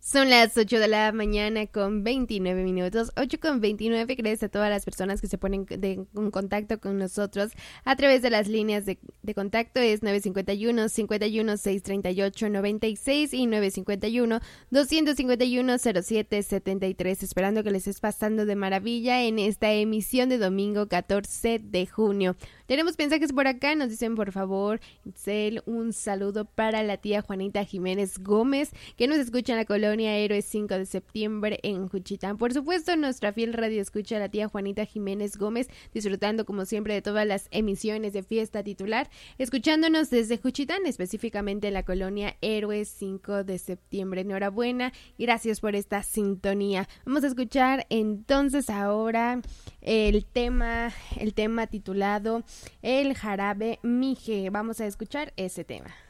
Son las 8 de la mañana con 29 minutos, 8 con 29. Gracias a todas las personas que se ponen en contacto con nosotros a través de las líneas de contacto. Es 951-51-638-96 y 951-251-0773. Esperando que les estés pasando de maravilla en esta emisión de domingo 14 de junio. Tenemos mensajes por acá, nos dicen por favor, Itzel, un saludo para la tía Juanita Jiménez Gómez, que nos escucha en la colonia Héroes 5 de septiembre en Juchitán. Por supuesto, nuestra fiel radio escucha a la tía Juanita Jiménez Gómez, disfrutando como siempre de todas las emisiones de Fiesta Titular, escuchándonos desde Juchitán, específicamente en la colonia Héroes 5 de septiembre. Enhorabuena, gracias por esta sintonía. Vamos a escuchar entonces ahora el tema titulado El Jarabe Mije. Vamos a escuchar ese tema.